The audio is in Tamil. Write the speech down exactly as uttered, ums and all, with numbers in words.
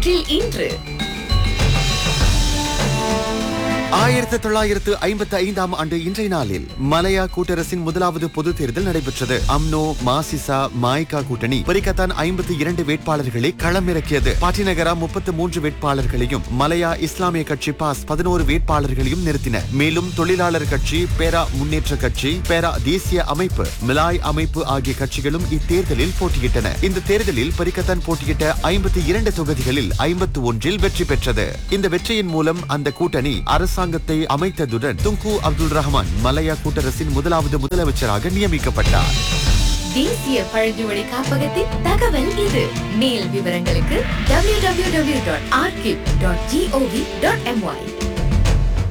வரலாற்றில் இன்று ஆயிரத்து தொள்ளாயிரத்து ஐம்பத்தி ஐந்தாம் ஆண்டு இன்றைய நாளில் மலையா கூட்டரசின் முதலாவது பொது தேர்தல் நடைபெற்றது. அம்னோ, மாசிசா, மாய்கா கூட்டணி பெரிக்கத்தான் ஐம்பத்தி இரண்டு வேட்பாளர்களை களமிறக்கியது. பாட்டிநகரா முப்பத்து மூன்று வேட்பாளர்களையும், மலையா இஸ்லாமிய கட்சி பாஸ் பதினோரு வேட்பாளர்களையும் நிறுத்தின. மேலும் தொழிலாளர் கட்சி, பேரா முன்னேற்ற கட்சி, பேரா தேசிய அமைப்பு, மிலாய் அமைப்பு ஆகிய கட்சிகளும் இத்தேர்தலில் போட்டியிட்டன. இந்த தேர்தலில் பெரிக்கத்தான் போட்டியிட்ட ஐம்பத்தி இரண்டு தொகுதிகளில் ஐம்பத்தி ஒன்றில் வெற்றி பெற்றது. இந்த வெற்றியின் மூலம் அந்த கூட்டணி அரசு அரசாங்கத்தை அமைத்ததுடன் துங்கு அப்துல் ரஹ்மான் மலையா கூட்டரசின் முதலாவது முதலமைச்சராக நியமிக்கப்பட்டார். தேசிய பழங்குடி காப்பகத்தின் தகவல் இது. மேல் விவரங்களுக்கு W W W dot archive dot gov dot MY.